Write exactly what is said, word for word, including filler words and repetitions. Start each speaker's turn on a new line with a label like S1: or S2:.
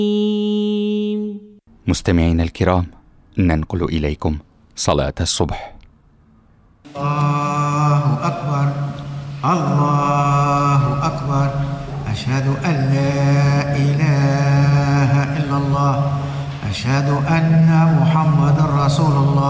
S1: مستمعينا الكرام، ننقل إليكم صلاة الصبح.
S2: الله أكبر الله أكبر، أشهد أن لا إله إلا الله، أشهد أن محمد رسول الله.